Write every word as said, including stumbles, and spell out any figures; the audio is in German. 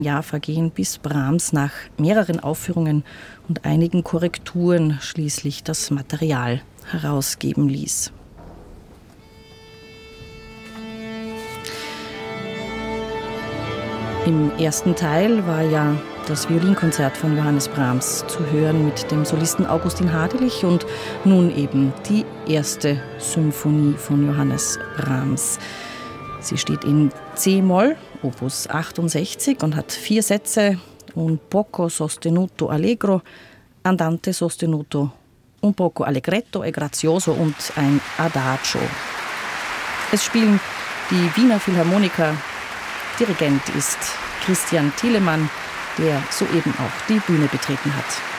Jahr vergehen, bis Brahms nach mehreren Aufführungen und einigen Korrekturen schließlich das Material herausgeben ließ. Im ersten Teil war ja das Violinkonzert von Johannes Brahms zu hören mit dem Solisten Augustin Hadelich und nun eben die erste Symphonie von Johannes Brahms. Sie steht in C-Moll, Opus achtundsechzig, und hat vier Sätze: un poco sostenuto allegro, andante sostenuto, un poco allegretto e grazioso und ein Adagio. Es spielen die Wiener Philharmoniker. Dirigent ist Christian Thielemann, der soeben auch die Bühne betreten hat.